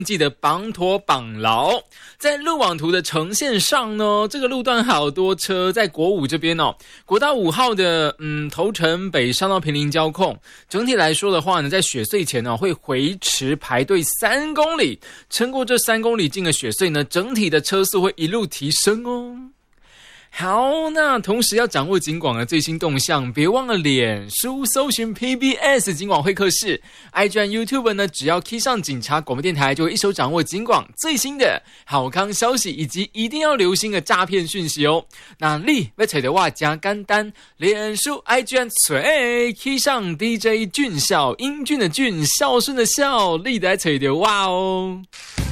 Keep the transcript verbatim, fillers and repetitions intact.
记得绑妥绑牢。在路网图的呈现上呢，这个路段好多车，在国五这边哦，国道五号的嗯头城北上到坪林交控，整体来说的话呢，在雪隧前呢会回迟排队三公里，撑过这三公里进了雪隧呢，整体的车速会一路提升哦。好，那同时要掌握警广的最新动向，别忘了脸书搜寻 P B S 警广会客室 ，I G 和 YouTube 呢，只要 key 上警察广播电台，就会一手掌握警广最新的好康消息，以及一定要留心的诈骗讯息哦。那你要找的话加简单，脸书 I G 和随 key 上 D J 俊孝，英俊的俊，孝顺的孝，你来找的话哦。